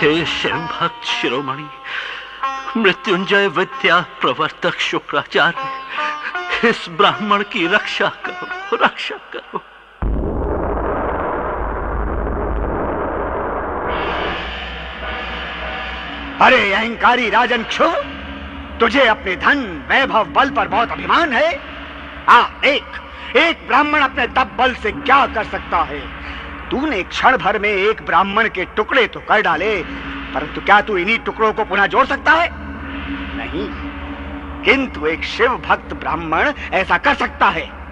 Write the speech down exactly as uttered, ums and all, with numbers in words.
हे शिव भक्त शिरोमणि, मृत्युंजय विद्या प्रवर्तक शुक्राचार्य, इस ब्राह्मण की रक्षा करो, रक्षा करो। अरे अहंकारी राजन क्षुभ, तुझे अपने धन वैभव बल पर बहुत अभिमान है। आ एक एक ब्राह्मण अपने तप बल से क्या कर सकता है? तूने क्षण भर में एक ब्राह्मण के टुकड़े तो कर डाले, परंतु क्या तू इन्हीं टुकड़ों को पुनः जोड़ सकता है? नहीं, किंतु एक शिव भक्त ब्राह्मण ऐसा कर सकता है।